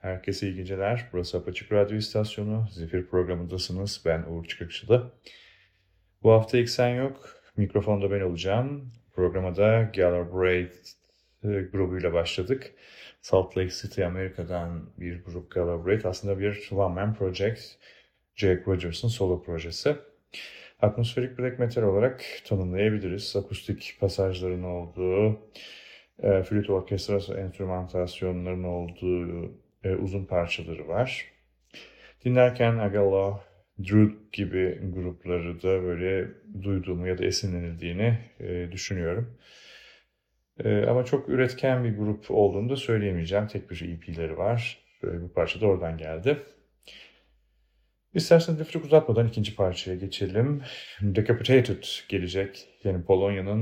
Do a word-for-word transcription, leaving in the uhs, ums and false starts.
Herkese iyi geceler. Burası Apaçık Radyo İstasyonu. Zifir programındasınız. Ben Uğur Çıkıkçılı. Bu hafta İksen yok. Mikrofonda ben olacağım. Programa da Gallowbraid e, grubuyla başladık. Salt Lake City, Amerika'dan bir grup Gallowbraid. Aslında bir one man project. Jake Rogers'ın solo projesi. Atmosferik black metal olarak tanımlayabiliriz. Akustik pasajların olduğu, e, flüt orkestrası enstrümantasyonların olduğu e, uzun parçaları var. Dinlerken Agalo, Drood gibi grupları da böyle duyduğumu ya da esinlenildiğini e, düşünüyorum. E, ama çok üretken bir grup olduğunu da söyleyemeyeceğim. Tek bir E P'leri var. Böyle bir parça da oradan geldi. İsterseniz lafı çok uzatmadan ikinci parçaya geçelim. Decapitated gelecek. Yani Polonya'nın